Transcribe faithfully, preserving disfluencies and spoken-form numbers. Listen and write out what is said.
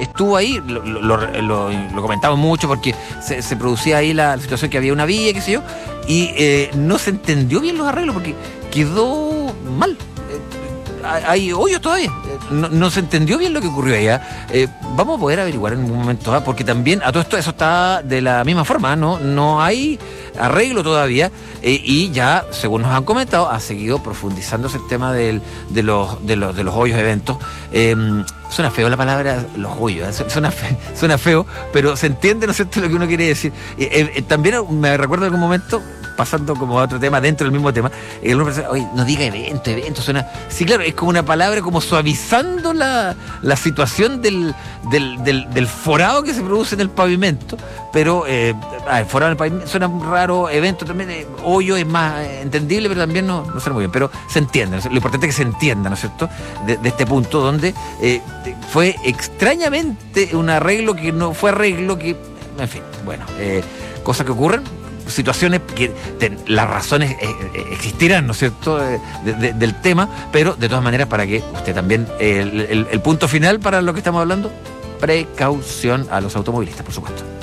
estuvo ahí, lo, lo, lo, lo comentamos mucho porque se, se producía ahí la, la situación que había una vía, qué sé yo, y eh, no se entendió bien los arreglos porque quedó mal. Hay hoyos todavía, no, no se entendió bien lo que ocurrió allá. Eh, vamos a poder averiguar en un momento, ¿eh? Porque también a todo esto eso está de la misma forma, no, no hay arreglo todavía, eh, y ya, según nos han comentado, ha seguido profundizándose el tema del, de, los, de, los, de los hoyos eventos. Eh, suena feo la palabra los hoyos, ¿eh? suena, fe, suena feo, pero se entiende, ¿no es cierto?, lo que uno quiere decir. Eh, eh, también me recuerdo en algún momento, pasando como a otro tema, dentro del mismo tema, el uno piensa, oye, no diga evento, evento, suena... Sí, claro, es como una palabra como suavizando la, la situación del, del, del, del forado que se produce en el pavimento, pero eh, el forado en el pavimento suena raro, evento también, eh, hoyo es más eh, entendible, pero también no, no suena muy bien, pero se entiende, lo importante es que se entienda, ¿no es cierto?, de, de este punto donde eh, fue extrañamente un arreglo que no fue arreglo, que, en fin, bueno, eh, cosas que ocurren, situaciones que ten, las razones eh, eh, existirán, ¿no es cierto?, de, de, del tema, pero de todas maneras, para que usted también, eh, el, el, el punto final para lo que estamos hablando, precaución a los automovilistas, por supuesto.